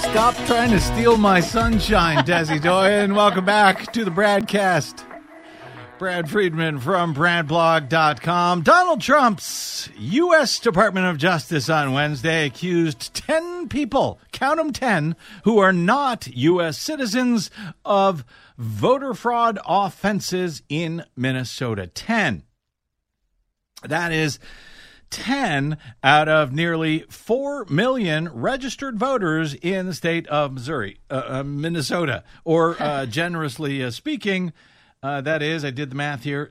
Stop trying to steal my sunshine, Desi Doyen. Welcome back to the Bradcast. Brad Friedman from BradBlog.com. Donald Trump's U.S. Department of Justice on Wednesday accused 10 people, count them 10, who are not U.S. citizens of voter fraud offenses in Minnesota. 10. That is 10 out of nearly 4 million registered voters in the state of Minnesota, or generously speaking, that is, I did the math here,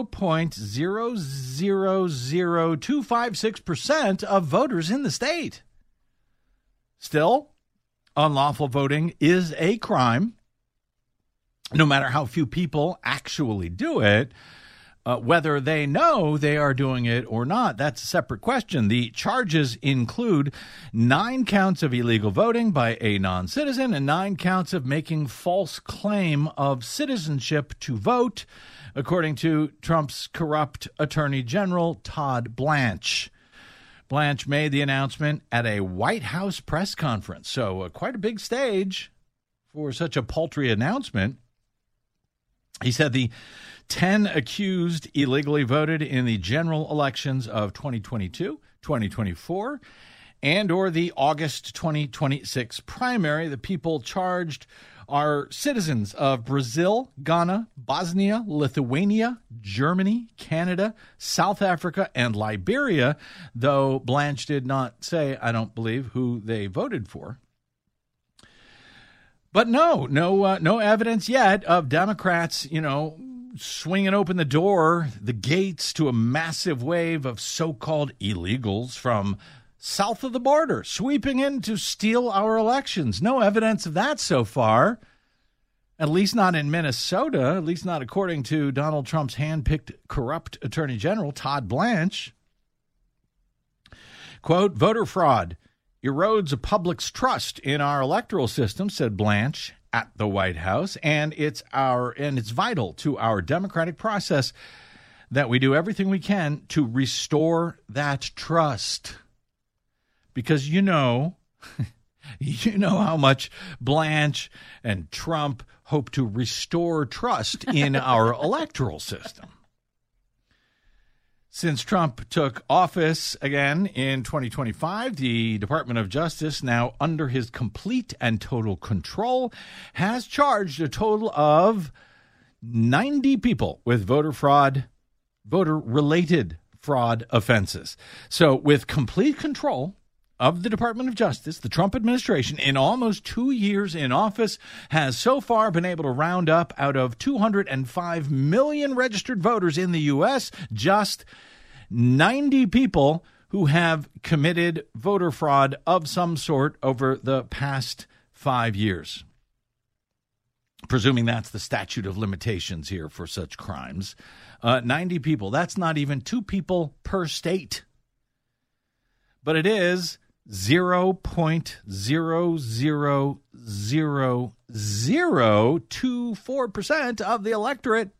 0.000256% of voters in the state. Still, unlawful voting is a crime, no matter how few people actually do it. Whether they know they are doing it or not, that's a separate question. The charges include 9 counts of illegal voting by a non-citizen and 9 counts of making false claim of citizenship to vote, according to Trump's corrupt Attorney General Todd Blanche. Blanche made the announcement at a White House press conference, so quite a big stage for such a paltry announcement. He said the 10 accused illegally voted in the general elections of 2022, 2024, and or the August 2026 primary. The people charged are citizens of Brazil, Ghana, Bosnia, Lithuania, Germany, Canada, South Africa, and Liberia, though Blanche did not say, I don't believe, who they voted for. But no evidence yet of Democrats, swinging open the door, the gates to a massive wave of so-called illegals from south of the border, sweeping in to steal our elections. No evidence of that so far, at least not in Minnesota, at least not according to Donald Trump's hand-picked corrupt Attorney General, Todd Blanche. Quote, voter fraud erodes a public's trust in our electoral system, said Blanche at the White House, and it's vital to our democratic process that we do everything we can to restore that trust. Because you know how much Blanche and Trump hope to restore trust in our electoral system. Since Trump took office again in 2025, the Department of Justice, now under his complete and total control, has charged a total of 90 people with voter-related fraud offenses. So with complete control of the Department of Justice, the Trump administration, in almost 2 years in office, has so far been able to round up out of 205 million registered voters in the U.S., just 90 people who have committed voter fraud of some sort over the past 5 years. Presuming that's the statute of limitations here for such crimes. 90 people. That's not even 2 people per state. But it is 0.0000024% of the electorate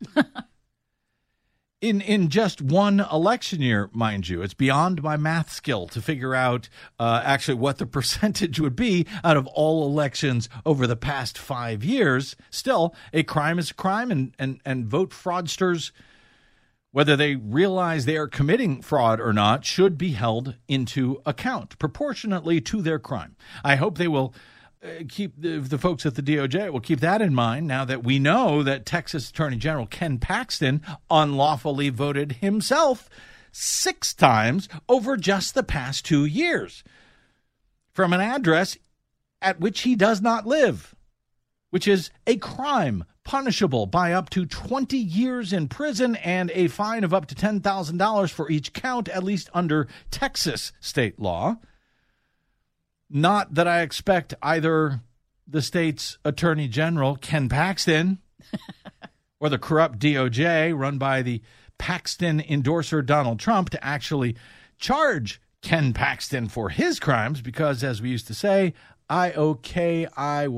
in just one election year, mind you. It's beyond my math skill to figure out actually what the percentage would be out of all elections over the past 5 years. Still, a crime is a crime, and vote fraudsters, whether they realize they are committing fraud or not, should be held into account proportionately to their crime. I hope they will keep the folks at the DOJ will keep that in mind now that we know that Texas Attorney General Ken Paxton unlawfully voted himself 6 times over just the past 2 years from an address at which he does not live, which is a crime punishable by up to 20 years in prison and a fine of up to $10,000 for each count, at least under Texas state law. Not that I expect either the state's Attorney General, Ken Paxton, or the corrupt DOJ run by the Paxton endorser Donald Trump to actually charge Ken Paxton for his crimes because, as we used to say,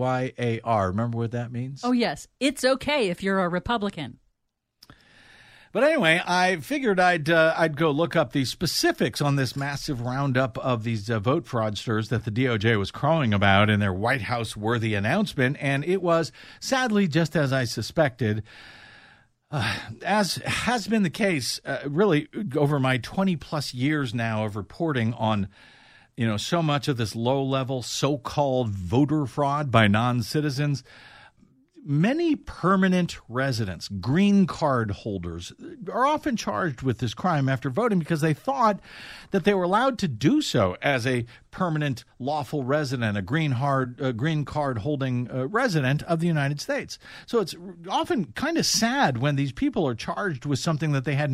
IOKIYAR. Remember what that means? Oh, yes. It's okay if you're a Republican. But anyway, I figured I'd go look up the specifics on this massive roundup of these vote fraudsters that the DOJ was crowing about in their White House-worthy announcement, and it was, sadly, just as I suspected. As has been the case, really, over my 20-plus years now of reporting on so much of this low-level so-called voter fraud by non-citizens, many permanent residents, green card holders, are often charged with this crime after voting because they thought that they were allowed to do so as a permanent lawful resident, a green card holding resident of the United States. So it's often kind of sad when these people are charged with something that they had